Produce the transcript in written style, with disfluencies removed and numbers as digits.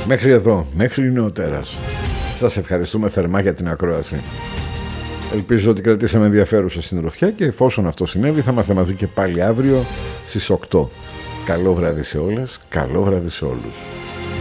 Μέχρι εδώ, μέχρι νεοτέρας. Σας ευχαριστούμε θερμά για την ακρόαση. Ελπίζω ότι κρατήσαμε ενδιαφέρουσα συντροφιά και εφόσον αυτό συνέβη θα είμαστε μαζί και πάλι αύριο στις 8. Καλό βράδυ σε όλες, καλό βράδυ σε όλους.